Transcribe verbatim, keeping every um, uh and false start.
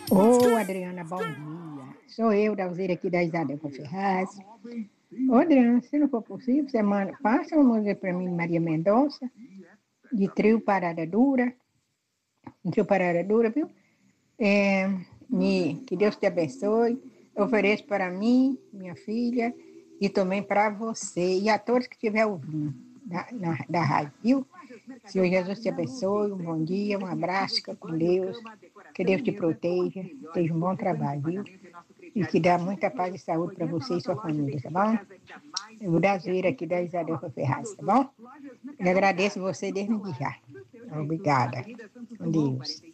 Ô, Adriana, bom dia. Sou eu, Dalzeira, aqui da Isadora Ferraz. Ô, Adriana, se não for possível, você manda, passa uma música para mim, Maria Mendonça, de trio Parada Dura. Trio Parada Dura, viu? É, me, que Deus te abençoe. Eu ofereço para mim, minha filha, e também para você e a todos que estiver ouvindo da, na, da rádio, viu? Senhor Jesus te abençoe, um bom dia, um abraço, fica com Deus, que Deus te proteja, esteja um bom trabalho, viu? E que dá muita paz e saúde para você e sua família, tá bom? Eu vou dar zoeira aqui da Isadora Ferraz, tá bom? Eu agradeço você desde já. Obrigada. Com Deus.